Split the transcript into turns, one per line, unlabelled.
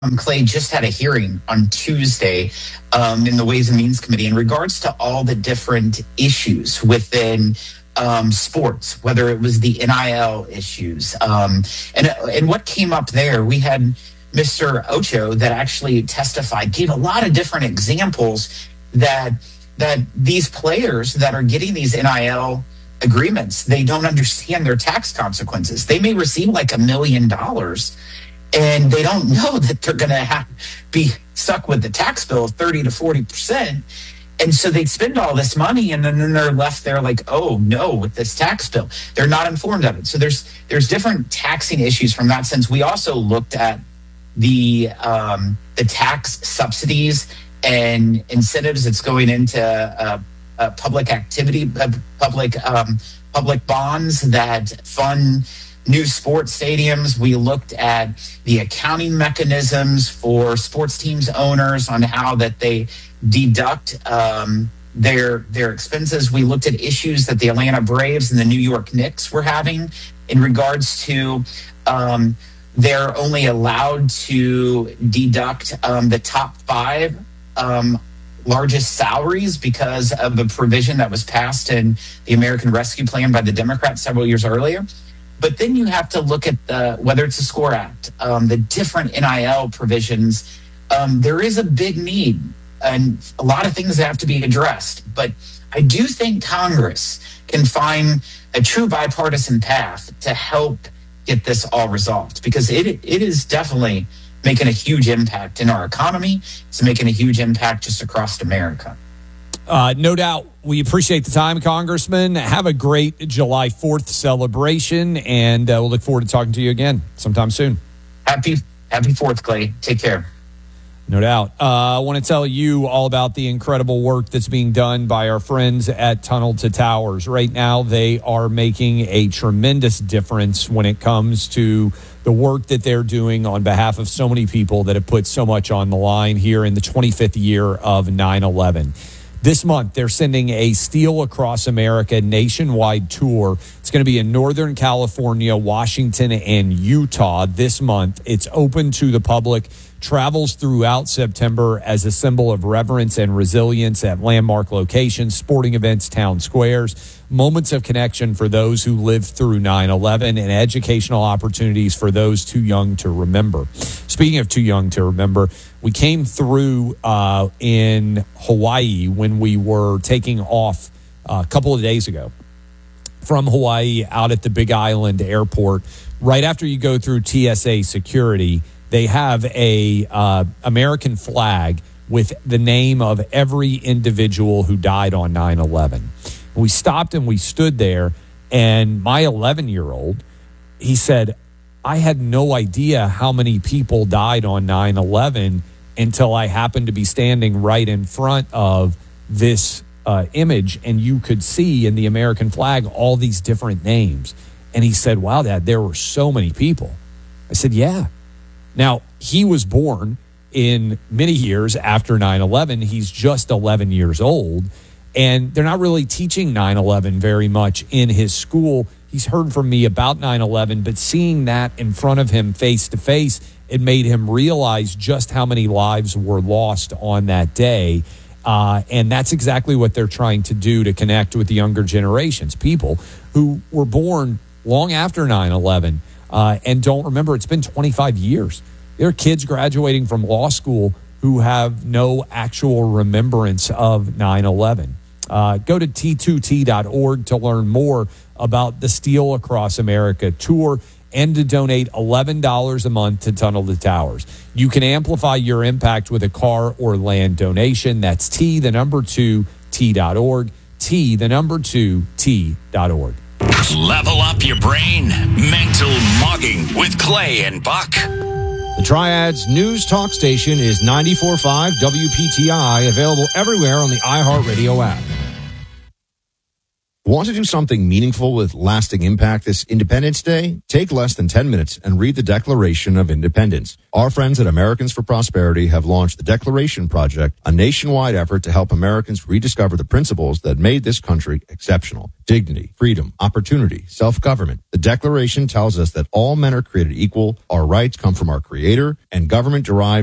Clay just had a hearing on Tuesday in the Ways and Means Committee in regards to all the different issues within sports, whether it was the NIL issues. And what came up there, we had Mr. Ocho that actually testified, gave a lot of different examples that these players that are getting these NIL agreements, they don't understand their tax consequences. They may receive like $1 million and they don't know that they're going to be stuck with the tax bill of 30 to 40%. And so they spend all this money and then they're left there like, oh no, with this tax bill. They're not informed of it. So there's different taxing issues from that sense. We also looked at the tax subsidies and incentives that's going into public activity, public bonds that fund new sports stadiums. We looked at the accounting mechanisms for sports teams owners on how that they deduct their expenses. We looked at issues that the Atlanta Braves and the New York Knicks were having in regards to they're only allowed to deduct the top 5 largest salaries because of a provision that was passed in the American Rescue Plan by the Democrats several years earlier. But then you have to look at whether it's the SCORE Act, the different NIL provisions. There is a big need and a lot of things that have to be addressed. But I do think Congress can find a true bipartisan path to help get this all resolved, because it is definitely making a huge impact in our economy. It's making a huge impact just across America.
No doubt. We appreciate the time, Congressman. Have a great July 4th celebration, and we'll look forward to talking to you again sometime soon.
Happy 4th, Clay. Take care.
No doubt. I want to tell you all about the incredible work that's being done by our friends at Tunnel to Towers. Right now, they are making a tremendous difference when it comes to the work that they're doing on behalf of so many people that have put so much on the line here in the 25th year of 9/11. This month, they're sending a Steel Across America nationwide tour. It's going to be in Northern California, Washington, and Utah this month. It's open to the public, travels throughout September as a symbol of reverence and resilience at landmark locations, sporting events, town squares, moments of connection for those who lived through 9/11, and educational opportunities for those too young to remember. Speaking of too young to remember, we came through in Hawaii when we were taking off a couple of days ago from Hawaii out at the Big Island airport. Right after you go through TSA security, they have a American flag with the name of every individual who died on 9/11. We stopped and we stood there, and my 11-year-old, he said, I had no idea how many people died on 9/11 until I happened to be standing right in front of this image, and you could see in the American flag all these different names. And he said, wow, Dad, there were so many people. I said, yeah. Now, he was born in many years after 9/11. He's just 11 years old, and they're not really teaching 9/11 very much in his school. He's heard from me about 9/11, but seeing that in front of him face to face, it made him realize just how many lives were lost on that day. And that's exactly what they're trying to do to connect with the younger generations, people who were born long after 9/11 and don't remember. It's been 25 years. There are kids graduating from law school who have no actual remembrance of 9/11. Go to t2t.org to learn more about the Steel Across America tour and to donate $11 a month to Tunnel to Towers. You can amplify your impact with a car or land donation. That's T2T.org, T2T.org.
Level up your brain. Mental mugging with Clay and Buck.
The Triad's news talk station is 94.5 WPTI, available everywhere on the iHeartRadio app. Want to do something meaningful with lasting impact this Independence Day? Take less than 10 minutes and read the Declaration of Independence. Our friends at Americans for Prosperity have launched the Declaration Project, a nationwide effort to help Americans rediscover the principles that made this country exceptional. Dignity, freedom, opportunity, self-government. The Declaration tells us that all men are created equal, our rights come from our Creator, and government derived